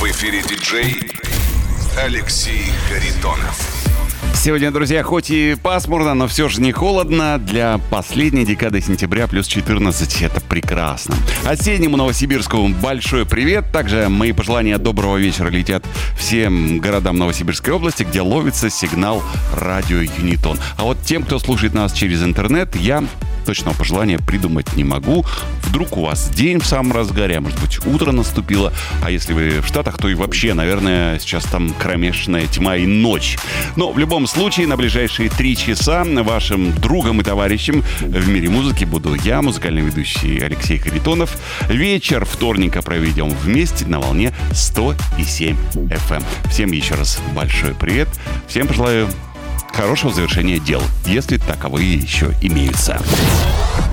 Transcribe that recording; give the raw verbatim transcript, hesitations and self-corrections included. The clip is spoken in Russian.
В эфире диджей Алексей Харитонов. Сегодня, друзья, хоть и пасмурно, но все же не холодно. Для последней декады сентября плюс четырнадцать — это прекрасно. Осеннему Новосибирску большой привет. Также мои пожелания доброго вечера летят всем городам Новосибирской области, где ловится сигнал радио Юнитон. А вот тем, кто слушает нас через интернет, я точного пожелания придумать не могу. Вдруг у вас день в самом разгаре, а может быть утро наступило. А если вы в Штатах, то и вообще, наверное, сейчас там кромешная тьма и ночь. Но в любом случае, на ближайшие три часа вашим другом и товарищем в мире музыки буду я, музыкальный ведущий Алексей Харитонов. Вечер вторника проведем вместе на волне сто семь эф эм. Всем еще раз большой привет. Всем пожелаю хорошего завершения дел, если таковые еще имеются.